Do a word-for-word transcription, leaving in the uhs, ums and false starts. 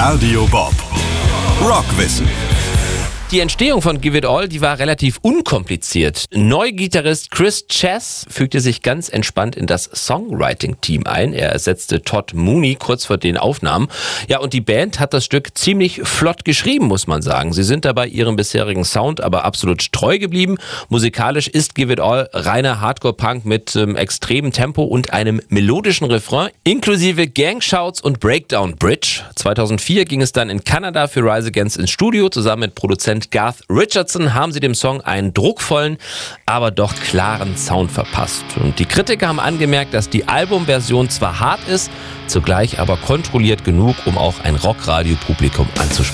Radio Bob. Rockwissen. Die Entstehung von Give It All, die war relativ unkompliziert. Neugitarrist Chris Chess fügte sich ganz entspannt in das Songwriting-Team ein. Er ersetzte Todd Mooney kurz vor den Aufnahmen. Ja, und die Band hat das Stück ziemlich flott geschrieben, muss man sagen. Sie sind dabei ihrem bisherigen Sound aber absolut treu geblieben. Musikalisch ist Give It All reiner Hardcore-Punk mit ähm, extremem Tempo und einem melodischen Refrain, inklusive Gangshouts und Breakdown Bridge. zweitausendvier ging es dann in Kanada für Rise Against ins Studio. Zusammen mit Produzent Garth Richardson haben sie dem Song einen druckvollen, aber doch klaren Sound verpasst. Und die Kritiker haben angemerkt, dass die Albumversion zwar hart ist, zugleich aber kontrolliert genug, um auch ein Rockradio-Publikum anzusprechen.